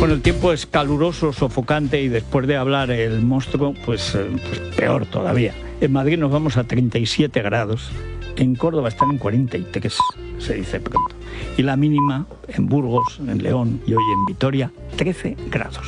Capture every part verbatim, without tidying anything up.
Bueno, el tiempo es caluroso, sofocante y después de hablar el monstruo, pues, eh, pues peor todavía. En Madrid nos vamos a treinta y siete grados, en Córdoba están en cuarenta y tres, se dice pronto. Y la mínima en Burgos, en León y hoy en Vitoria, trece grados.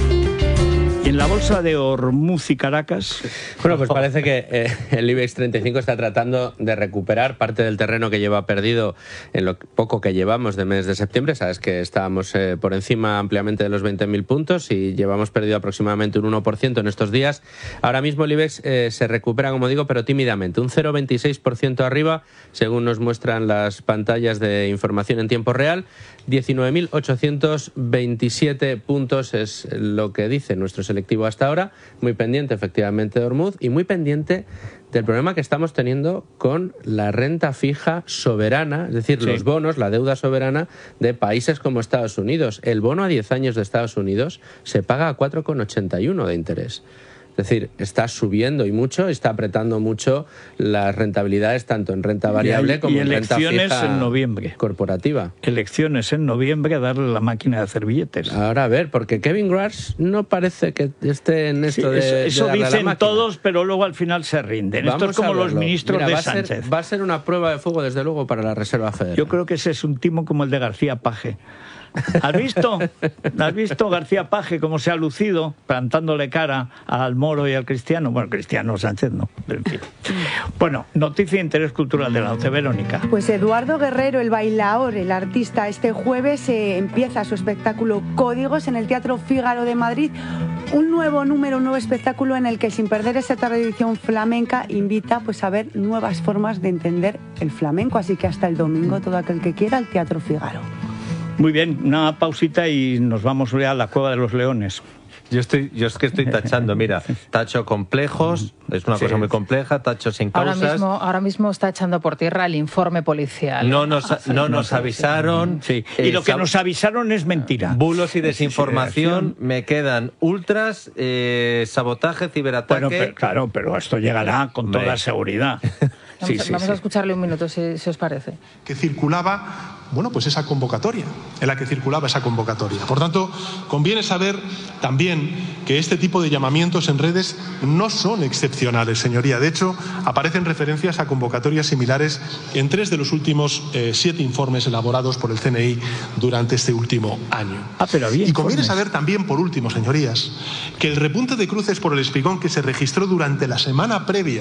Y en la bolsa de Hormuz y Caracas... Bueno, pues parece que eh, el IBEX treinta y cinco está tratando de recuperar parte del terreno que lleva perdido en lo poco que llevamos de mes de septiembre. Sabes que estábamos eh, por encima ampliamente de los veinte mil puntos y llevamos perdido aproximadamente un uno por ciento en estos días. Ahora mismo el IBEX eh, se recupera, como digo, pero tímidamente. Un cero coma veintiséis por ciento arriba, según nos muestran las pantallas de información en tiempo real. diecinueve mil ochocientos veintisiete puntos es lo que dice nuestro selectivo hasta ahora, muy pendiente efectivamente de Hormuz y muy pendiente del problema que estamos teniendo con la renta fija soberana, es decir, sí. los bonos, la deuda soberana de países como Estados Unidos. El bono a diez años de Estados Unidos se paga a cuatro coma ochenta y uno de interés. Es decir, está subiendo y mucho, está apretando mucho las rentabilidades tanto en renta variable y, como y en renta fija elecciones en noviembre. Corporativa. Elecciones en noviembre a darle la máquina de hacer billetes. Ahora a ver, porque Kevin Rush no parece que esté en esto sí, de Eso, eso de dicen la todos, pero luego al final se rinden. Vamos esto es como los ministros Mira, de va Sánchez. A ser, va a ser una prueba de fuego, desde luego, para la Reserva Federal. Yo creo que ese es un timo como el de García Paje. ¿Has visto? ¿Has visto García Paje cómo se ha lucido plantándole cara al Moro y al Cristiano? Bueno, Cristiano Sánchez no, pero en fin. Bueno, noticia de interés cultural de la once, Verónica. Pues Eduardo Guerrero, el bailaor, el artista, este jueves eh, empieza su espectáculo Códigos en el Teatro Fígaro de Madrid. Un nuevo número, un nuevo espectáculo en el que, sin perder esa tradición flamenca, invita pues a ver nuevas formas de entender el flamenco. Así que hasta el domingo, todo aquel que quiera, al Teatro Fígaro. Muy bien, una pausita y nos vamos a la Cueva de los Leones. Yo estoy, yo es que estoy tachando, mira, tacho complejos, es una sí. cosa muy compleja, tacho sin causas. Ahora mismo, ahora mismo está echando por tierra el informe policial. No nos, ah, sí, no nos avisaron. Sí. Y eh, lo que nos avisaron es mentira. Bulos y desinformación, me quedan ultras, eh, sabotaje, ciberataque. Bueno, pero, claro, pero esto llegará con toda me... seguridad. Vamos, sí, sí, vamos sí. a escucharle un minuto, si, si os parece. Que circulaba, bueno, pues esa convocatoria, en la que circulaba esa convocatoria. Por tanto, conviene saber también que este tipo de llamamientos en redes no son excepcionales, señoría. De hecho, aparecen referencias a convocatorias similares en tres de los últimos eh, siete informes elaborados por el C N I durante este último año. Ah, pero había y conviene informes. saber también, por último, señorías, que el repunte de cruces por el Espigón que se registró durante la semana previa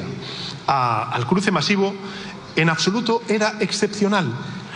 a, al cruce masivo, en absoluto era excepcional.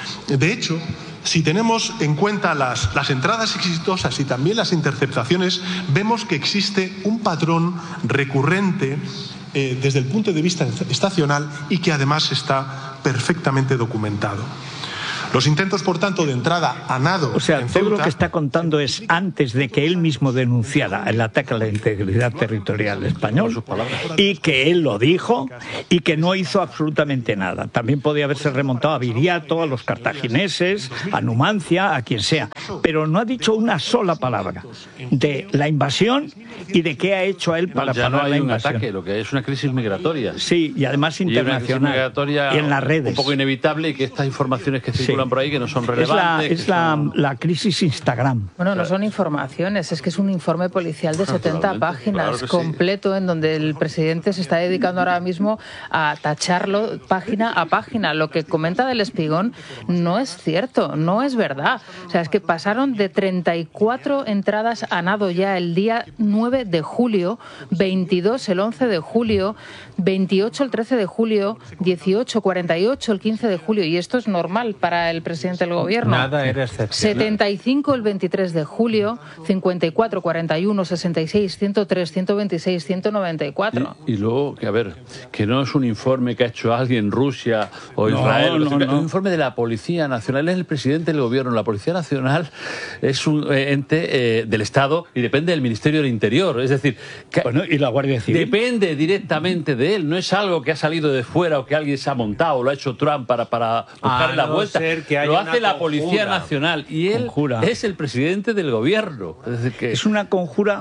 De hecho, si tenemos en cuenta las, las entradas exitosas y también las interceptaciones, vemos que existe un patrón recurrente eh, desde el punto de vista estacional y que además está perfectamente documentado. Los intentos, por tanto, de entrada a nado... O sea, todo lo que está contando es antes de que él mismo denunciara el ataque a la integridad territorial español y que él lo dijo y que no hizo absolutamente nada. También podía haberse remontado a Viriato, a los cartagineses, a Numancia, a quien sea. Pero no ha dicho una sola palabra de la invasión y de qué ha hecho a él para no, ya parar no hay la un invasión. Ataque, lo que es una crisis migratoria. Sí, y además internacional. Y una crisis migratoria y en las redes. Un poco inevitable y que estas informaciones que circulan sí. por ahí que no son relevantes. Es la, es la, son... la crisis Instagram. Bueno, no son informaciones, es que es un informe policial de setenta páginas claro completo sí. en donde el presidente se está dedicando ahora mismo a tacharlo página a página. Lo que comenta del Espigón no es cierto, no es verdad. O sea, es que pasaron de treinta y cuatro entradas a nado ya el día nueve de julio, veintidós el once de julio, veintiocho el trece de julio, dieciocho, cuarenta y ocho el quince de julio, y esto es normal para el presidente del gobierno. Nada era excepcional. setenta y cinco el veintitrés de julio, cincuenta y cuatro, cuarenta y uno, sesenta y seis, ciento tres, ciento veintiséis, ciento noventa y cuatro. Y, y luego, que a ver, que no es un informe que ha hecho alguien, Rusia o no, Israel, no, no. es un informe de la Policía Nacional, es el presidente del gobierno. La Policía Nacional es un ente eh, del Estado y depende del Ministerio del Interior. Es decir, que bueno, y la Guardia Civil. Depende directamente de él, no es algo que ha salido de fuera o que alguien se ha montado, lo ha hecho Trump para, para buscar la no vuelta. Que lo hace la conjura. Policía Nacional y él conjura. Es el presidente del gobierno. Es decir, que... es una conjura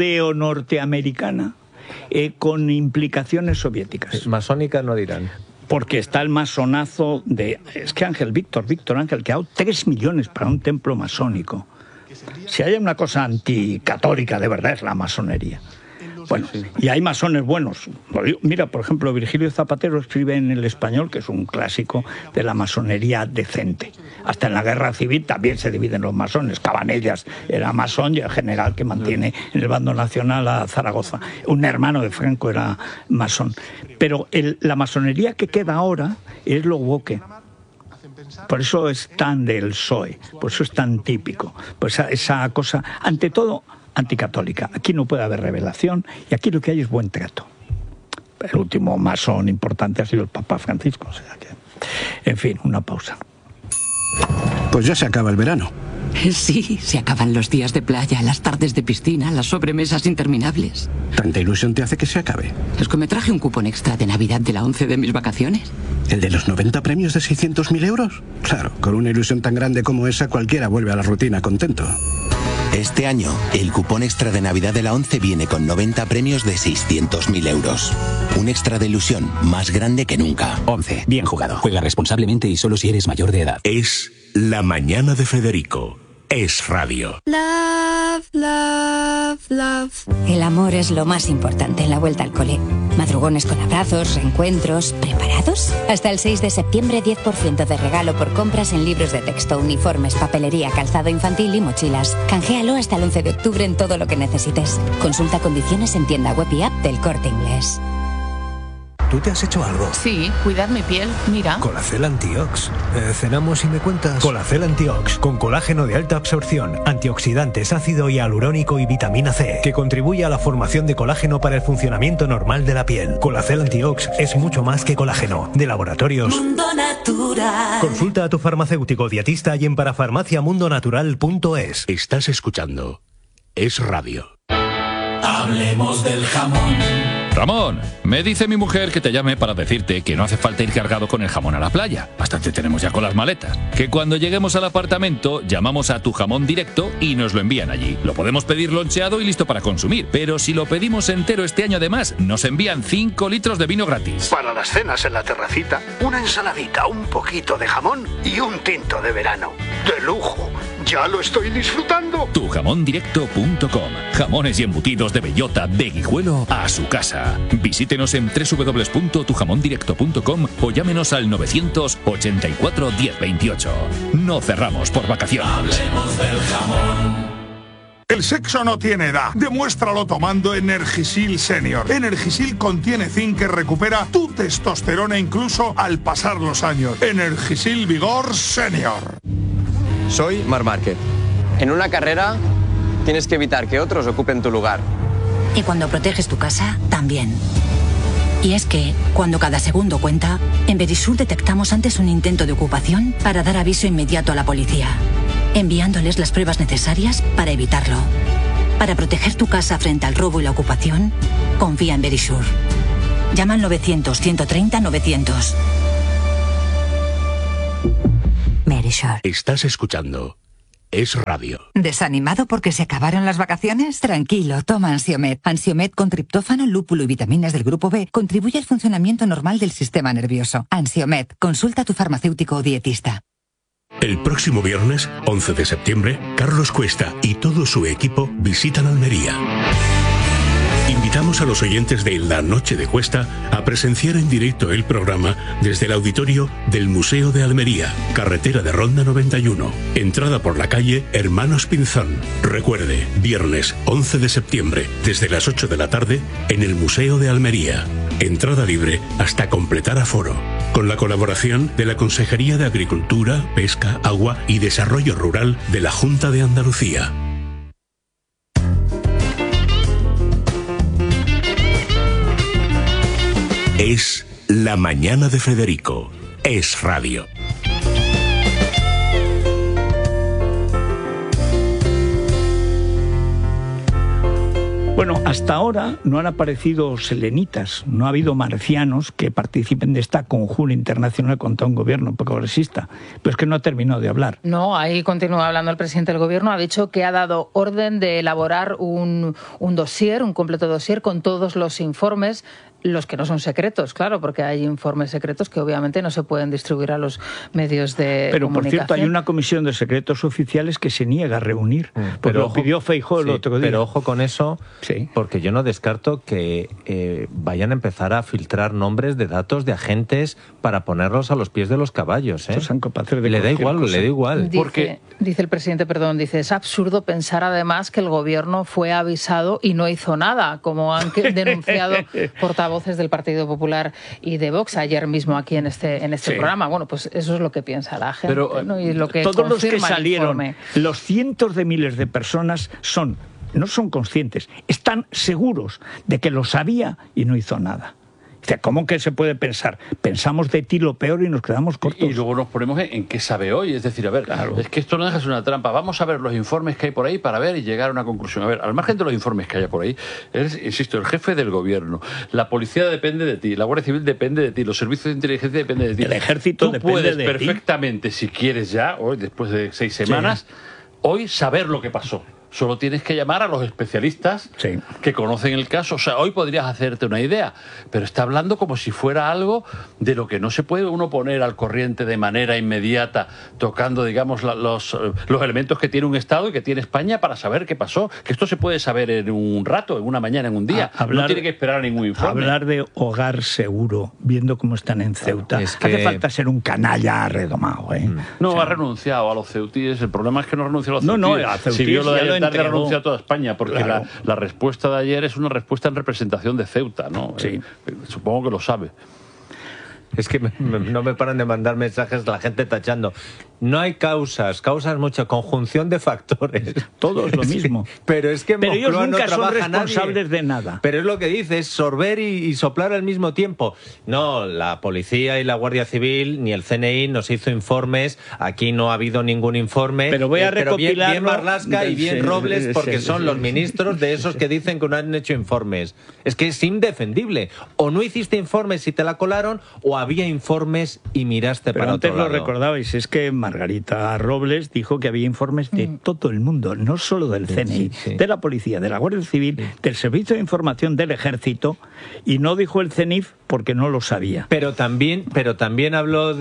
judeo-norteamericana eh, con implicaciones soviéticas. Masónica no dirán. Porque está el masonazo de... Es que Ángel Víctor, Víctor Ángel, que ha dado tres millones para un templo masónico. Si hay una cosa anticatólica de verdad es la masonería. Bueno, y hay masones buenos. Mira, por ejemplo, Virgilio Zapatero escribe en El Español, que es un clásico de la masonería decente. Hasta en la Guerra Civil también se dividen los masones. Cabanellas era masón y el general que mantiene en el bando nacional a Zaragoza. Un hermano de Franco era masón. Pero el, la masonería que queda ahora es lo woke. Por eso es tan del P S O E, por eso es tan típico. Pues esa, esa cosa, ante todo, anticatólica. Aquí no puede haber revelación y aquí lo que hay es buen trato. El último masón importante ha sido el Papa Francisco. O sea que, en fin, una pausa. Pues ya se acaba el verano. Sí, se acaban los días de playa, las tardes de piscina, las sobremesas interminables. ¿Tanta ilusión te hace que se acabe? Es que me traje un cupón extra de Navidad de la once de mis vacaciones. ¿El de los noventa premios de seiscientos mil euros? Claro, con una ilusión tan grande como esa cualquiera vuelve a la rutina contento. Este año, el cupón extra de Navidad de la once viene con noventa premios de seiscientos mil euros. Un extra de ilusión más grande que nunca. once. Bien jugado. Juega responsablemente y solo si eres mayor de edad. Es La Mañana de Federico. Es radio. Love, love, love. El amor es lo más importante en la vuelta al cole. Madrugones con abrazos, reencuentros. ¿Preparados? Hasta el seis de septiembre, diez por ciento de regalo por compras en libros de texto, uniformes, papelería, calzado infantil y mochilas. Canjealo hasta el once de octubre en todo lo que necesites. Consulta condiciones en tienda web y app del Corte Inglés. ¿Tú te has hecho algo? Sí, cuidar mi piel, mira. Colacel Antiox. Eh, ¿Cenamos y me cuentas? Colacel Antiox, con colágeno de alta absorción, antioxidantes, ácido hialurónico y vitamina C, que contribuye a la formación de colágeno para el funcionamiento normal de la piel. Colacel Antiox es mucho más que colágeno. De Laboratorios Mundo Natural. Consulta a tu farmacéutico dietista y en parafarmacia mundo natural punto es. Estás escuchando Es Radio. Hablemos del jamón. Ramón, me dice mi mujer que te llame para decirte que no hace falta ir cargado con el jamón a la playa. Bastante tenemos ya con las maletas. Que cuando lleguemos al apartamento llamamos a Tu Jamón Directo y nos lo envían allí. Lo podemos pedir loncheado y listo para consumir. Pero si lo pedimos entero este año además, nos envían cinco litros de vino gratis. Para las cenas en la terracita, una ensaladita, un poquito de jamón y un tinto de verano. ¡De lujo! ¡Ya lo estoy disfrutando! tu jamón directo punto com. Jamones y embutidos de bellota, de Guijuelo a su casa. Visítenos en doble u doble u doble u punto tu jamón directo punto com o llámenos al novecientos ochenta y cuatro diez veintiocho. No cerramos por vacaciones. Hablemos del jamón. El sexo no tiene edad. Demuéstralo tomando Energisil Senior. Energisil contiene zinc que recupera tu testosterona incluso al pasar los años. Energisil Vigor Senior. Soy Marc Márquez. En una carrera tienes que evitar que otros ocupen tu lugar. Y cuando proteges tu casa, también. Y es que, cuando cada segundo cuenta, en Verisur detectamos antes un intento de ocupación para dar aviso inmediato a la policía, enviándoles las pruebas necesarias para evitarlo. Para proteger tu casa frente al robo y la ocupación, confía en Verisur. Llama al novecientos, ciento treinta, novecientos. Verisur. Estás escuchando Es Radio. ¿Desanimado porque se acabaron las vacaciones? Tranquilo, toma Ansiomed. Ansiomed con triptófano, lúpulo y vitaminas del grupo B contribuye al funcionamiento normal del sistema nervioso. Ansiomed, consulta a tu farmacéutico o dietista. El próximo viernes, once de septiembre, Carlos Cuesta y todo su equipo visitan Almería. Invitamos a los oyentes de La Noche de Cuesta a presenciar en directo el programa desde el auditorio del Museo de Almería, carretera de Ronda noventa y uno, entrada por la calle Hermanos Pinzón. Recuerde, viernes once de septiembre, desde las ocho de la tarde, en el Museo de Almería. Entrada libre hasta completar aforo. Con la colaboración de la Consejería de Agricultura, Pesca, Agua y Desarrollo Rural de la Junta de Andalucía. Es La Mañana de Federico. Es Radio. Bueno, hasta ahora no han aparecido selenitas, no ha habido marcianos que participen de esta conjura internacional contra un gobierno progresista. Pero es que no ha terminado de hablar. No, ahí continúa hablando el presidente del gobierno. Ha dicho que ha dado orden de elaborar un, un dossier, un completo dossier con todos los informes los que no son secretos, claro, porque hay informes secretos que obviamente no se pueden distribuir a los medios de Pero, comunicación. por cierto, hay una comisión de secretos oficiales que se niega a reunir, mm, porque pero lo pidió Feijóo el sí, otro día. Pero ojo con eso, sí. porque yo no descarto que eh, vayan a empezar a filtrar nombres de datos de agentes para ponerlos a los pies de los caballos. ¿eh? Estos son capaces de le da igual, cosa. le da igual. Dice, porque... dice el presidente, perdón, dice, es absurdo pensar además que el gobierno fue avisado y no hizo nada, como han denunciado portavoces del Partido Popular y de Vox ayer mismo aquí en este en este sí. programa. Bueno, pues eso es lo que piensa la gente. Pero, ¿no? Y lo que todos los que salieron, los cientos de miles de personas son no son conscientes, están seguros de que lo sabía y no hizo nada. ¿Cómo que se puede pensar? Pensamos de ti lo peor y nos quedamos cortos. Y, y luego nos ponemos en, en qué sabe hoy. Es decir, a ver, claro. es que esto no deja de ser una trampa. Vamos a ver los informes que hay por ahí para ver y llegar a una conclusión. A ver, al margen de los informes que haya por ahí, eres, insisto, el jefe del gobierno. La policía depende de ti, la Guardia Civil depende de ti, los servicios de inteligencia dependen de ti. El ejército Tú depende puedes de perfectamente, ti. si quieres ya, hoy, después de seis semanas, sí. hoy saber lo que pasó. Solo tienes que llamar a los especialistas sí. que conocen el caso. O sea, hoy podrías hacerte una idea, pero está hablando como si fuera algo de lo que no se puede uno poner al corriente de manera inmediata, tocando, digamos, la, los, los elementos que tiene un Estado y que tiene España para saber qué pasó. Que esto se puede saber en un rato, en una mañana, en un día. A, hablar, no tiene que esperar a ningún informe. Hablar de hogar seguro, viendo cómo están en Ceuta. Claro, es que... Hace falta ser un canalla redomado, ¿eh? No, o sea, ha renunciado a los ceutíes. El problema es que no renunció a los no, ceutíes. No, a ceutíes si vio lo de tarde renuncia a toda España, porque claro. la, la respuesta de ayer es una respuesta en representación de Ceuta, ¿no? Sí. Eh, supongo que lo sabe. Es que me, me, no me paran de mandar mensajes la gente tachando. No hay causas, causas muchas, conjunción de factores. Todo es lo mismo. Sí, pero es que pero ellos Moncloa nunca no son trabaja responsables nadie. de nada. Pero es lo que dice, es sorber y, y soplar al mismo tiempo. No, la policía y la Guardia Civil, ni el C N I nos hizo informes. Aquí no ha habido ningún informe. Pero voy a eh, pero bien, bien Marlaska y bien sí, Robles, porque sí, son sí, los sí. ministros de esos que dicen que no han hecho informes. Es que es indefendible. O no hiciste informes y te la colaron, o había informes y miraste pero para antes otro lado. Lo recordabais, es que Margarita Robles dijo que había informes de mm. todo el mundo, no solo del C N I, sí, sí. de la policía, de la Guardia Civil, sí. del Servicio de Información del Ejército, y no dijo el CENIF porque no lo sabía. Pero también, pero también habló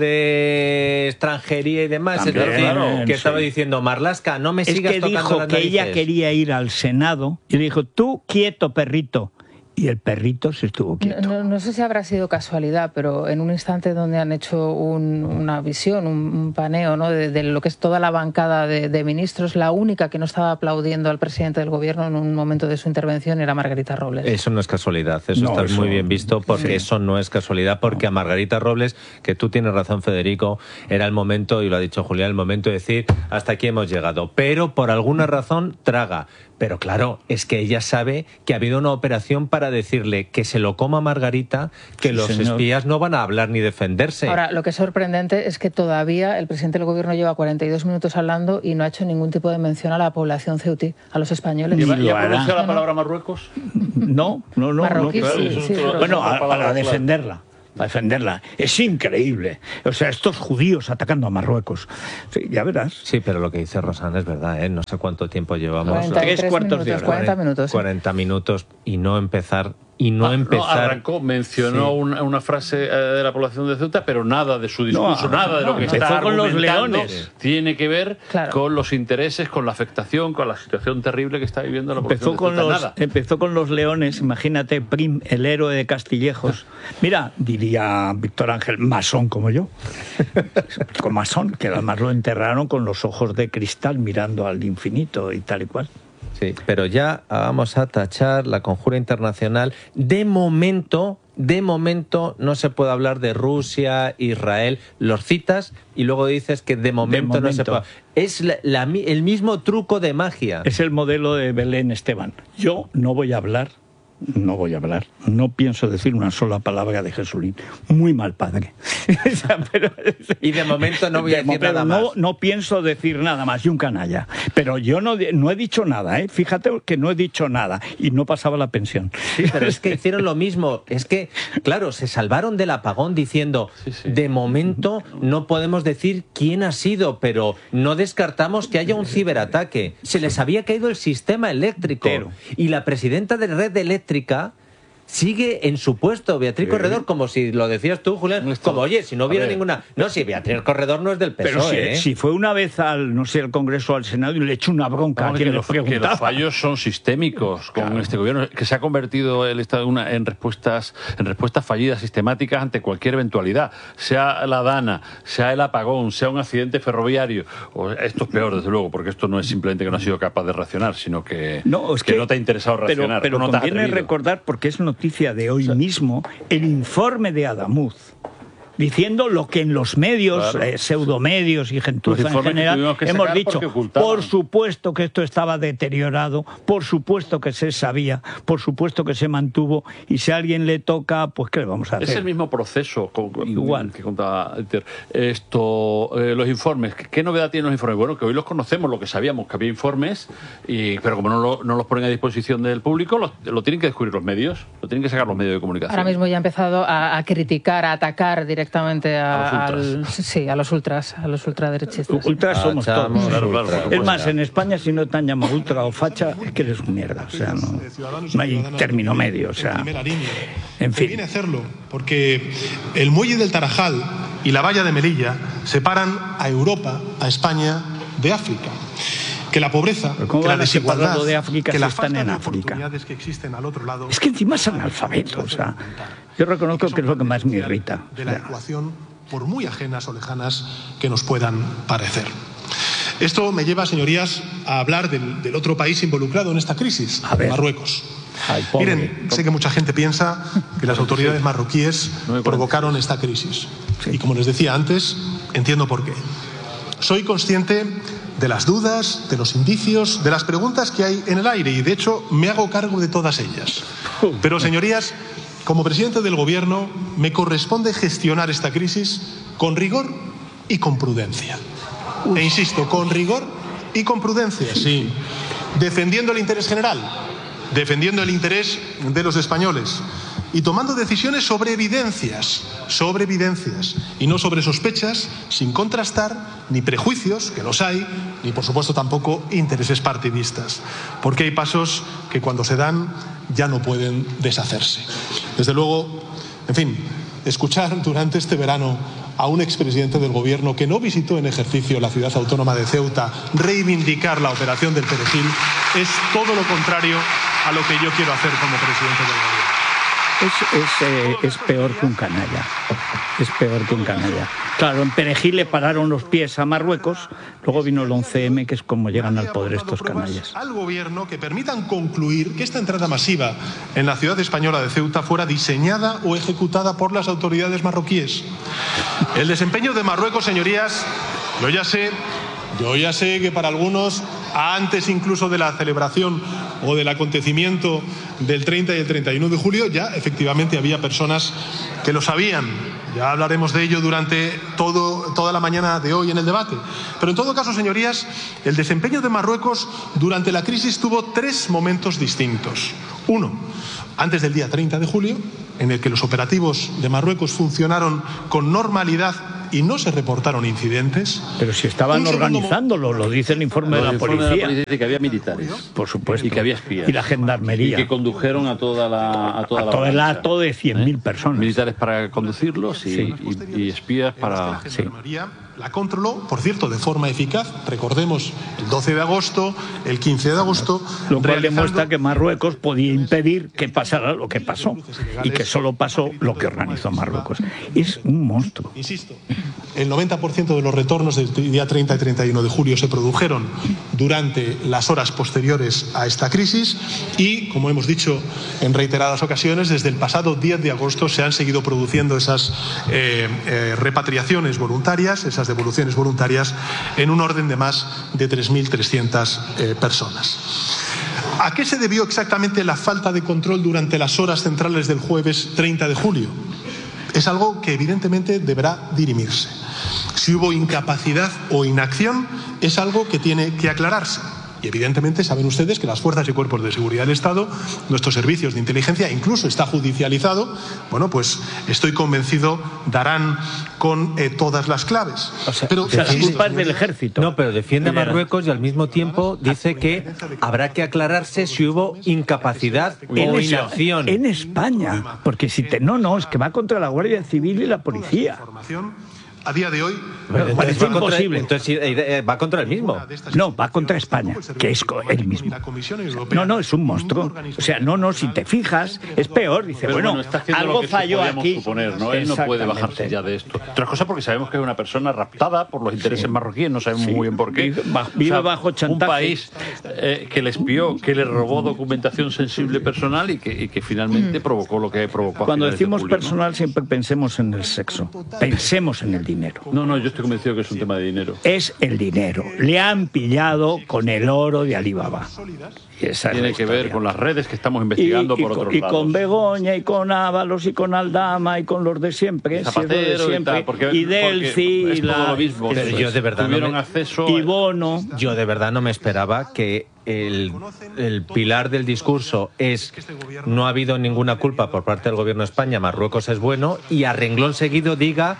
de extranjería y demás, también, es decir, claro, que sí. estaba diciendo Marlaska, no me es sigas que tocando dijo las que narices. Ella quería ir al Senado y le dijo, tú quieto, perrito. Y el perrito se estuvo quieto. No, no, no sé si habrá sido casualidad, pero en un instante donde han hecho un, una visión, un, un paneo, ¿no? de, de lo que es toda la bancada de, de ministros, la única que no estaba aplaudiendo al presidente del gobierno en un momento de su intervención era Margarita Robles. Eso no es casualidad, eso no, está eso, muy bien visto, porque sí. eso no es casualidad, porque no. a Margarita Robles, que tú tienes razón, Federico, era el momento, y lo ha dicho Julián, el momento de decir, hasta aquí hemos llegado. Pero por alguna razón traga. Pero claro, es que ella sabe que ha habido una operación para decirle que se lo coma Margarita, que sí, los señor. espías no van a hablar ni defenderse. Ahora, lo que es sorprendente es que todavía el presidente del gobierno lleva cuarenta y dos minutos hablando y no ha hecho ningún tipo de mención a la población ceutí, a los españoles. ¿Y, ¿Y ha pronunciado la palabra Marruecos? No, no, no. Marroquí, no, sí, sí, sí, sí, sí, bueno, a, para defenderla. Para defenderla. Es increíble. O sea, estos judíos atacando a Marruecos. Sí, ya verás. Sí, pero lo que dice Rosana es verdad, ¿eh? No sé cuánto tiempo llevamos. cuarenta y tres cuartos de hora. cuarenta minutos. cuarenta minutos y no empezar... Y no ah, empezar... No, arrancó, mencionó sí. una, una frase de la población de Ceuta, pero nada de su discurso, no, nada de no, lo que no, está con los leones leones. Tiene que ver claro. con los intereses, con la afectación, con la situación terrible que está viviendo la población empezó de con Ceuta. Los, nada. empezó con los leones, imagínate, Prim, el héroe de Castillejos. Mira, diría Víctor Ángel, masón como yo. Con masón, que además lo enterraron con los ojos de cristal mirando al infinito y tal y cual. Sí, pero ya vamos a tachar la conjura internacional. De momento, de momento no se puede hablar de Rusia, Israel. Los citas y luego dices que de momento, de momento. no se puede. Es la, la, el mismo truco de magia. Es el modelo de Belén Esteban. Yo no voy a hablar, no voy a hablar, no pienso decir una sola palabra de Jesulín. Muy mal padre. O sea, pero, y de momento no voy a decir pero nada no, más. No pienso decir nada más, y un canalla. Pero yo no, no he dicho nada, ¿eh? Fíjate que no he dicho nada y no pasaba la pensión. Sí, pero es que hicieron lo mismo. Es que, claro, se salvaron del apagón diciendo, sí, sí. de momento no podemos decir quién ha sido, pero no descartamos que haya un ciberataque. Se les había caído el sistema eléctrico. Pero. Y la presidenta de Red Eléctrica sigue en su puesto, Beatriz sí. Corredor, como si lo decías tú, Julián, como oye, si no hubiera ninguna... No, si Beatriz Corredor no es del P S O E. Pero si, ¿eh? si fue una vez al, no sé, al Congreso o al Senado y le echó una bronca no, a quien le preguntaba. Que los fallos son sistémicos con claro. este gobierno, que se ha convertido el Estado una, en respuestas en respuestas fallidas sistemáticas ante cualquier eventualidad, sea la Dana, sea el apagón, sea un accidente ferroviario. O esto es peor, desde luego, porque esto no es simplemente que no ha sido capaz de reaccionar, sino que no, es que, que no te ha interesado reaccionar. Pero, pero no conviene recordar, porque es noticia de hoy o sea, mismo, el informe de Adamuz, diciendo lo que en los medios, claro. eh, pseudomedios y gentuza en general, hemos dicho, por supuesto que esto estaba deteriorado, por supuesto que se sabía, por supuesto que se mantuvo, y si a alguien le toca, pues ¿qué le vamos a hacer? Es el mismo proceso igual que contaba esto, eh, los informes. ¿Qué novedad tienen los informes? Bueno, que hoy los conocemos, lo que sabíamos, que había informes, y, pero como no, lo, no los ponen a disposición del público, lo, lo tienen que descubrir los medios, lo tienen que sacar los medios de comunicación. Ahora mismo ya ha empezado a, a criticar, a atacar directamente directamente a, a, los al, sí, a los ultras, a los ultraderechistas. Ultras somos ah, todos. Claro, claro, claro, es más, en España si no te han llamado ultra o facha, es que eres un mierda. O sea, no, no hay término medio. O sea, en fin. Conviene hacerlo porque el muelle del Tarajal y la valla de Melilla separan a Europa, a España, de África. Que la pobreza, que la desigualdad, de África, que la falta falta en de África. oportunidades que existen al otro lado. Es que encima es analfabeto, o sea, yo reconozco que, que es lo que más me irrita. De la ecuación, por muy ajenas o lejanas que nos puedan parecer. Esto me lleva, señorías, a hablar del, del otro país involucrado en esta crisis, Marruecos. Ay, Miren, sé que mucha gente piensa que las autoridades marroquíes provocaron esta crisis. Sí. Y como les decía antes, entiendo por qué. Soy consciente de las dudas, de los indicios, de las preguntas que hay en el aire y, de hecho, me hago cargo de todas ellas. Pero, señorías, como presidente del Gobierno, me corresponde gestionar esta crisis con rigor y con prudencia. E insisto, con rigor y con prudencia, sí. Defendiendo el interés general, defendiendo el interés de los españoles y tomando decisiones sobre evidencias, sobre evidencias y no sobre sospechas, sin contrastar ni prejuicios, que los hay, ni por supuesto tampoco intereses partidistas, porque hay pasos que cuando se dan ya no pueden deshacerse. Desde luego, en fin, escuchar durante este verano a un expresidente del Gobierno que no visitó en ejercicio la ciudad autónoma de Ceuta reivindicar la operación del Perejil es todo lo contrario a lo que yo quiero hacer como presidente del Gobierno. Es, es, eh, es peor que un canalla. Es peor que un canalla. Claro, en Perejil le pararon los pies a Marruecos, luego vino el once eme, que es como llegan al poder estos canallas. Al Gobierno que permitan concluir que esta entrada masiva en la ciudad española de Ceuta fuera diseñada o ejecutada por las autoridades marroquíes. El desempeño de Marruecos, señorías, yo ya sé, yo ya sé que para algunos, antes incluso de la celebración o del acontecimiento del treinta y el treinta y uno de julio, ya efectivamente había personas que lo sabían. Ya hablaremos de ello durante todo, toda la mañana de hoy en el debate. Pero en todo caso, señorías, el desempeño de Marruecos durante la crisis tuvo tres momentos distintos. Uno, antes del día treinta de julio, en el que los operativos de Marruecos funcionaron con normalidad y no se reportaron incidentes. Pero si estaban organizándolo, lo dice el informe de la policía. Dice que había militares. Por supuesto. Y que había espías. Y la gendarmería. Y que condujeron a toda la... A, toda a la todo el acto de cien mil ¿eh? personas. Militares para conducirlos y, sí. y, y espías para... La gendarmería la controló, por cierto, de forma eficaz. Recordemos, el doce de agosto, el quince de agosto... Lo cual demuestra que Marruecos podía impedir que pasara lo que pasó. Y que solo pasó lo que organizó Marruecos. Es un monstruo. Insisto, el noventa por ciento de los retornos del día treinta y treinta y uno de julio se produjeron durante las horas posteriores a esta crisis y, como hemos dicho en reiteradas ocasiones, desde el pasado diez de agosto se han seguido produciendo esas eh, eh, repatriaciones voluntarias, esas devoluciones voluntarias, en un orden de más de tres mil trescientas eh, personas. ¿A qué se debió exactamente la falta de control durante las horas centrales del jueves treinta de julio? Es algo que evidentemente deberá dirimirse. Si hubo incapacidad o inacción, es algo que tiene que aclararse. Y evidentemente saben ustedes que las fuerzas y cuerpos de seguridad del Estado, nuestros servicios de inteligencia, incluso está judicializado, bueno, pues estoy convencido darán con eh, todas las claves. O sea, pero o sea, las culpas del ejército. No, pero defiende a Marruecos y al mismo tiempo dice que habrá que aclararse si hubo incapacidad en o esa, inacción. En España, porque si te, no, no, es que va contra la Guardia Civil y la policía. A día de hoy Bueno, parece va contra- imposible. entonces eh, va contra el mismo. No, va contra España, que es co- el mismo. No, no, es un monstruo. O sea, no, no, si te fijas, es peor. Dice, Pero bueno, bueno, está haciendo algo lo que falló podíamos aquí. suponer, ¿no? Él no puede Exactamente. bajarse ya de esto. Otra cosa porque sabemos que es una persona raptada por los intereses Sí. marroquíes, no sabemos Sí. muy bien por qué. Vive ba- vive bajo chantaje. Un país eh, que le espió, que le robó documentación sensible personal y que, y que finalmente provocó lo que provocó. a Cuando finales de decimos julio, ¿no? personal, siempre pensemos en el sexo. Pensemos en el dinero. No, no, yo estoy convencido que es un tema de dinero. Es el dinero. Le han pillado con el oro de Alibaba. Y esa es Tiene la que historia. ver con las redes que estamos investigando y, y por con, otros y lados. con Begoña, y con Ábalos, y con Aldama, y con los de siempre, si es lo de Zapatero y siempre, tal, porque- y Delci, porque es y la- todo lo mismo. Pero yo de verdad no Tuvieron me- acceso y Bono. Yo de verdad no me esperaba que el, el pilar del discurso es no ha habido ninguna culpa por parte del gobierno de España, Marruecos es bueno, y a renglón seguido diga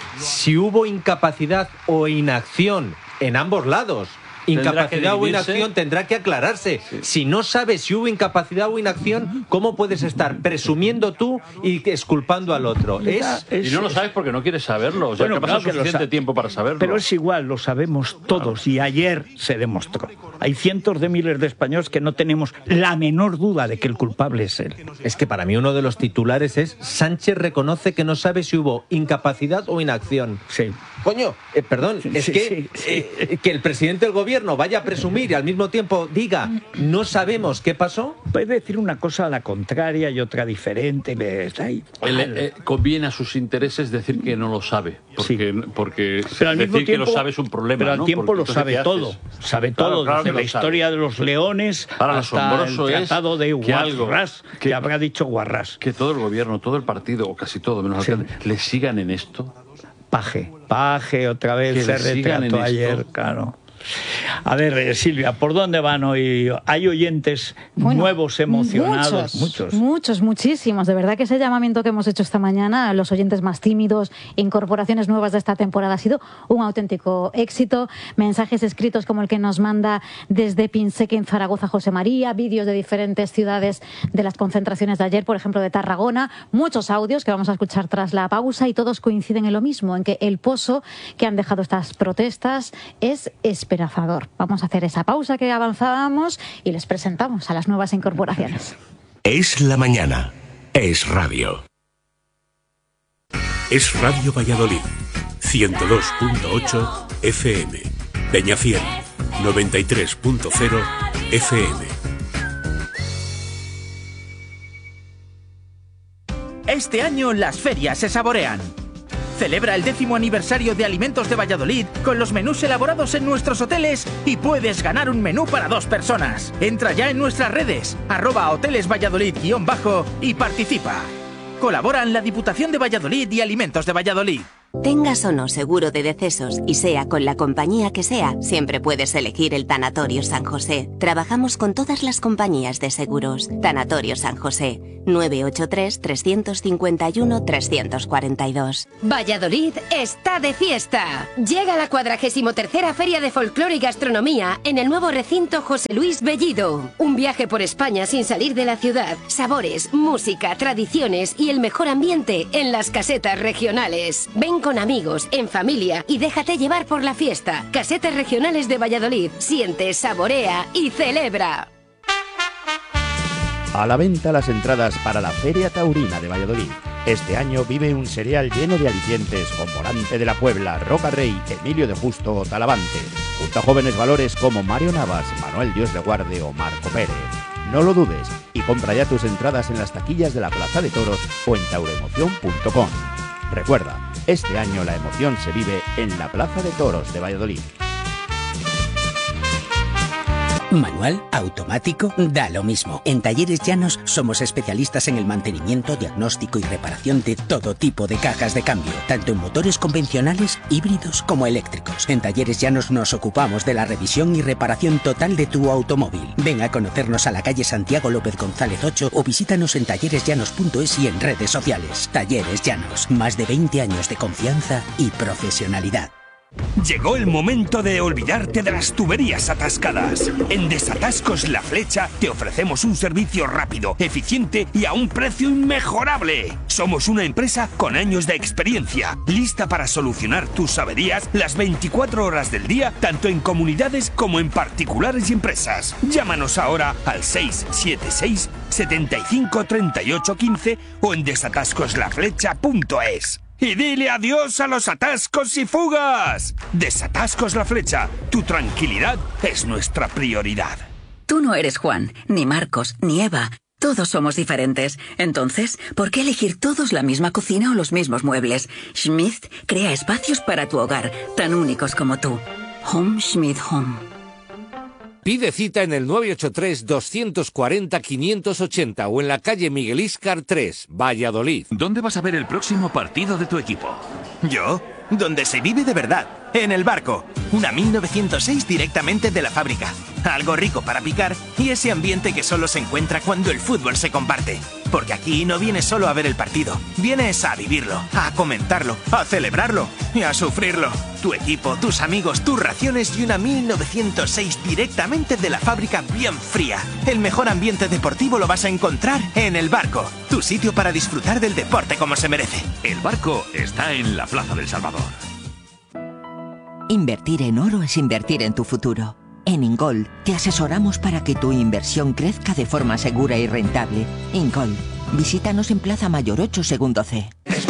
si hubo incapacidad o inacción en ambos lados. Tendrá que Incapacidad o dividirse. inacción tendrá que aclararse. Si no sabes si hubo incapacidad o inacción, ¿cómo puedes estar presumiendo tú y exculpando al otro? Es, Y no lo sabes porque no quieres saberlo. O sea, Bueno, que ha pasado claro que lo suficiente sa- tiempo para saberlo. Pero es igual, lo sabemos todos y ayer se demostró. Hay cientos de miles de españoles que no tenemos la menor duda de que el culpable es él. Es que para mí uno de los titulares es Sánchez reconoce que no sabe si hubo incapacidad o inacción. Sí. Coño, eh, perdón, es Sí, que, sí, sí. eh, que el presidente del gobierno vaya a presumir y al mismo tiempo diga no sabemos qué pasó. Puede decir una cosa a la contraria y otra diferente. le- está ahí. Él, eh, conviene a sus intereses decir que no lo sabe. Porque, porque Pero al decir mismo tiempo, que lo sabe es un problema. pero al ¿no? tiempo Porque lo entonces, sabe ¿qué haces? todo. Sabe Claro, todo, claro desde que la lo sabe. historia de los leones Ahora, lo hasta el asombroso es tratado de que algo- Guarras, que, que- habrá dicho Guarras. Que todo el gobierno, todo el partido, o casi todo, menos Sí. alcalde, le sigan en esto. Paje, Paje, otra vez Que se le sigan retrató en ayer, esto. claro. A ver, eh, Silvia, ¿por dónde van hoy? ¿Hay oyentes Bueno, nuevos, emocionados? Muchos, muchos, muchísimos. De verdad que ese llamamiento que hemos hecho esta mañana a los oyentes más tímidos, incorporaciones nuevas de esta temporada, ha sido un auténtico éxito. Mensajes escritos como el que nos manda desde Pinseque en Zaragoza José María, vídeos de diferentes ciudades de las concentraciones de ayer, por ejemplo de Tarragona, muchos audios que vamos a escuchar tras la pausa y todos coinciden en lo mismo, en que el pozo que han dejado estas protestas es esperanzador. Vamos a hacer esa pausa que avanzábamos y les presentamos a las nuevas incorporaciones. Es la mañana. Es radio. Es Radio Valladolid. ciento dos punto ocho F M. Peñafiel. noventa y tres punto cero F M. Este año las ferias se saborean. Celebra el décimo aniversario de Alimentos de Valladolid con los menús elaborados en nuestros hoteles y puedes ganar un menú para dos personas. Entra ya en nuestras redes, arroba hoteles Valladolid guión bajo y participa. Colaboran la Diputación de Valladolid y Alimentos de Valladolid. Tengas o no seguro de decesos y sea con la compañía que sea, siempre puedes elegir el Tanatorio San José. Trabajamos con todas las compañías de seguros. Tanatorio San José, nueve ocho tres, tres cinco uno, tres cuatro dos. Valladolid está de fiesta. Llega la cuadragésimo tercera Feria de Folclore y Gastronomía en el nuevo recinto José Luis Bellido. Un viaje por España sin salir de la ciudad. Sabores, música, tradiciones y el mejor ambiente en las casetas regionales. Ven con amigos, en familia y déjate llevar por la fiesta. Casetas regionales de Valladolid. Siente, saborea y celebra. A la venta las entradas para la Feria Taurina de Valladolid. Este año vive un serial lleno de alicientes con Volante de la Puebla, Roca Rey, Emilio de Justo o Talavante, junto a jóvenes valores como Mario Navas, Manuel Dios de Guarde o Marco Pérez. No lo dudes y compra ya tus entradas en las taquillas de la Plaza de Toros o en tauroemoción punto com. Recuerda, este año la emoción se vive en la Plaza de Toros de Valladolid. Manual, automático, da lo mismo. En Talleres Llanos somos especialistas en el mantenimiento, diagnóstico y reparación de todo tipo de cajas de cambio, tanto en motores convencionales, híbridos como eléctricos. En Talleres Llanos nos ocupamos de la revisión y reparación total de tu automóvil. Ven a conocernos a la calle Santiago López González ocho o visítanos en talleres llanos punto es y en redes sociales. Talleres Llanos, más de veinte años de confianza y profesionalidad. Llegó el momento de olvidarte de las tuberías atascadas. En Desatascos La Flecha te ofrecemos un servicio rápido, eficiente y a un precio inmejorable. Somos una empresa con años de experiencia, lista para solucionar tus averías las veinticuatro horas del día, tanto en comunidades como en particulares y empresas. Llámanos ahora al seis siete seis, setenta y cinco, treinta y ocho, quince o en desatascos la flecha punto es. Y dile adiós a los atascos y fugas. Desatascos La Flecha. Tu tranquilidad es nuestra prioridad. Tú no eres Juan, ni Marcos, ni Eva. Todos somos diferentes. Entonces, ¿por qué elegir todos la misma cocina o los mismos muebles? Schmidt crea espacios para tu hogar, tan únicos como tú. Home Schmidt Home. Pide cita en el nueve ocho tres, dos cuatro cero, quinientos ochenta o en la calle Miguel Íscar tres, Valladolid. ¿Dónde vas a ver el próximo partido de tu equipo? ¿Yo? Donde se vive de verdad, en el Barco. Una mil novecientos seis directamente de la fábrica. Algo rico para picar y ese ambiente que solo se encuentra cuando el fútbol se comparte. Porque aquí no vienes solo a ver el partido, vienes a vivirlo, a comentarlo, a celebrarlo y a sufrirlo. Tu equipo, tus amigos, tus raciones y una mil novecientos seis directamente de la fábrica bien fría. El mejor ambiente deportivo lo vas a encontrar en el Barco, tu sitio para disfrutar del deporte como se merece. El Barco está en la Plaza del Salvador. Invertir en oro es invertir en tu futuro. En Ingold te asesoramos para que tu inversión crezca de forma segura y rentable. Ingold, visítanos en Plaza Mayor ocho, segundo C.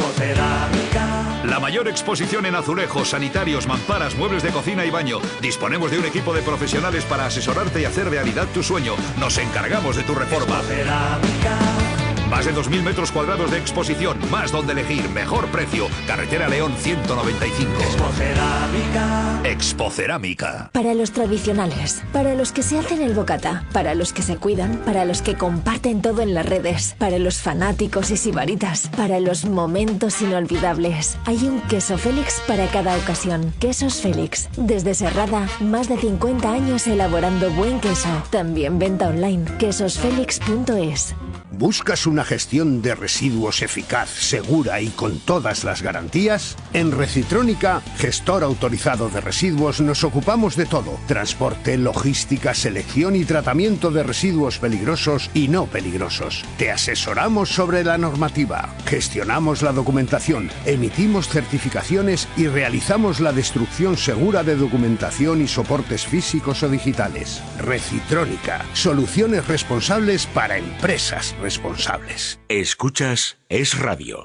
La mayor exposición en azulejos, sanitarios, mamparas, muebles de cocina y baño. Disponemos de un equipo de profesionales para asesorarte y hacer realidad tu sueño. Nos encargamos de tu reforma. Más de dos mil metros cuadrados de exposición, más donde elegir, mejor precio. Carretera León ciento noventa y cinco. Expocerámica. Expocerámica. Para los tradicionales, para los que se hacen el bocata, para los que se cuidan, para los que comparten todo en las redes, para los fanáticos y sibaritas, para los momentos inolvidables. Hay un queso Félix para cada ocasión. Quesos Félix. Desde Serrada, más de cincuenta años elaborando buen queso. También venta online. quesos félix punto es. ¿Buscas una gestión de residuos eficaz, segura y con todas las garantías? En Recitrónica, gestor autorizado de residuos, nos ocupamos de todo. Transporte, logística, selección y tratamiento de residuos peligrosos y no peligrosos. Te asesoramos sobre la normativa, gestionamos la documentación, emitimos certificaciones y realizamos la destrucción segura de documentación y soportes físicos o digitales. Recitrónica, soluciones responsables para empresas responsables. Escuchas Es Radio.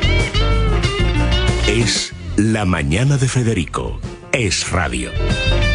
Es La Mañana de Federico. Es Radio.